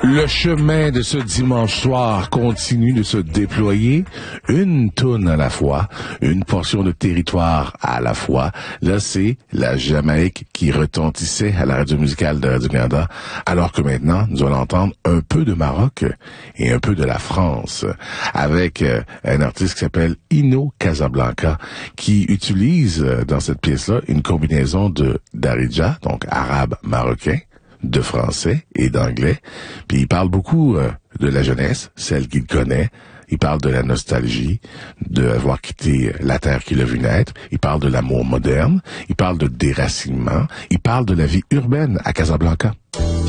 Le chemin de ce dimanche soir continue de se déployer, une toune à la fois, une portion de territoire à la fois. Là, c'est la Jamaïque qui retentissait à la radio musicale de Radio-Canada, alors que maintenant, nous allons entendre un peu de Maroc et un peu de la France, avec un artiste qui s'appelle Ino Casablanca, qui utilise dans cette pièce-là une combinaison de Darija, donc arabe marocain, de français et d'anglais. Puis il parle beaucoup de la jeunesse, celle qu'il connaît. Il parle de la nostalgie, de avoir quitté la terre qu'il a vu naître. Il parle de l'amour moderne. Il parle de déracinement. Il parle de la vie urbaine à Casablanca.